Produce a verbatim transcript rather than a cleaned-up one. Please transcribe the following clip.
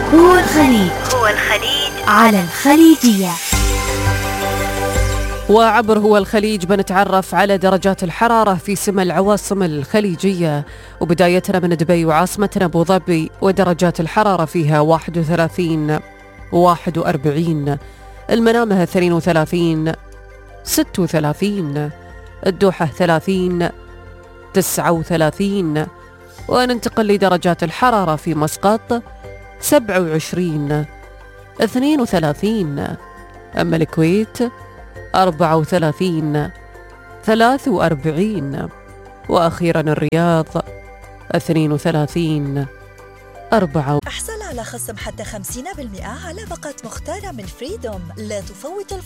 هو الخليج هو الخليج على الخليجية. وعبر هو الخليج بنتعرف على درجات الحرارة في سما العواصم الخليجية، وبدايتنا من دبي وعاصمتنا أبو ظبي، ودرجات الحرارة فيها واحد وثلاثين واحد وأربعين، المنامة اثنين وثلاثين ستة وثلاثين، الدوحة ثلاثين تسعة وثلاثين، وننتقل لدرجات الحرارة في مسقط سبعة وعشرين اثنين وثلاثين، أما الكويت أربعة وثلاثين ثلاثة وأربعين، وأخيرا الرياض اثنين وثلاثين أربعة. احصل على خصم حتى خمسين بالمئة على باقات مختارة من فريدوم. لا تفوت الفرصة.